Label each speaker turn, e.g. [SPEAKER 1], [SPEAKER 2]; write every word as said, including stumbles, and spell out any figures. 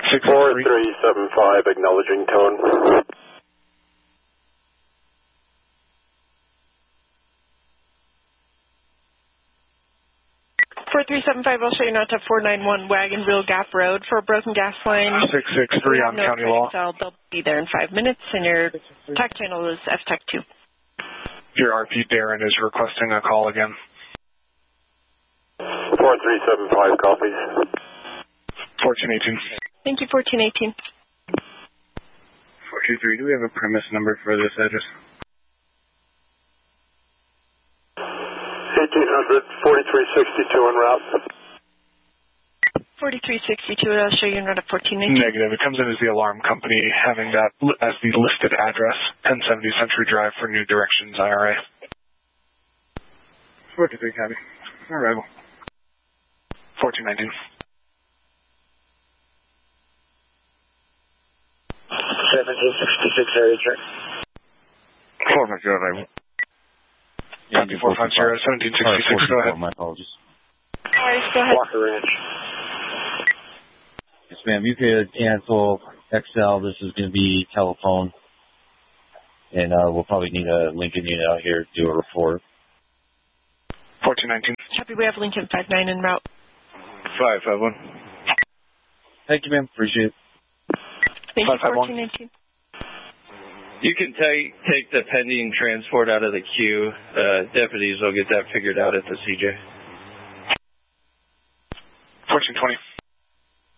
[SPEAKER 1] four three seven five, acknowledging tone.
[SPEAKER 2] four three seven five, I'll show you now to four nine one Wagon Wheel Gap Road for a broken gas line.
[SPEAKER 3] six six three on
[SPEAKER 2] no
[SPEAKER 3] County Law.
[SPEAKER 2] So they'll be there in five minutes, and your tech channel is F Tech two.
[SPEAKER 3] Your R P Darren is requesting a call again.
[SPEAKER 1] four three seven five, copies.
[SPEAKER 3] fourteen eighteen.
[SPEAKER 2] Thank you, fourteen eighteen.
[SPEAKER 3] four two three, do we have a premise number for this address?
[SPEAKER 1] eighteen hundred, forty-three sixty-two en route.
[SPEAKER 2] forty-three sixty-two, I'll show you in route at fourteen eighteen.
[SPEAKER 3] Negative. It comes in as the alarm company having that li- as the listed address, ten seventy Century Drive for New Directions I R A. four two three, copy. Arrival. fourteen nineteen.
[SPEAKER 4] seventeen sixty-six area check.
[SPEAKER 3] four five zero, arrival. Copy four five zero, seventeen sixty-six, go ahead.
[SPEAKER 5] My apologies.
[SPEAKER 2] Alright, go ahead.
[SPEAKER 1] Walker Ranch.
[SPEAKER 5] Yes, ma'am. You could cancel X L. This is going to be telephone. And uh, we'll probably need a Lincoln unit out here to do a report.
[SPEAKER 3] fourteen nineteen.
[SPEAKER 2] Copy, we have Lincoln five nine en route.
[SPEAKER 3] five five one.
[SPEAKER 5] Thank you, ma'am. Appreciate it.
[SPEAKER 2] Thank you, fourteen nineteen.
[SPEAKER 6] You can take take the pending transport out of the queue. Uh, deputies will get that figured out at the C J.
[SPEAKER 3] fourteen twenty.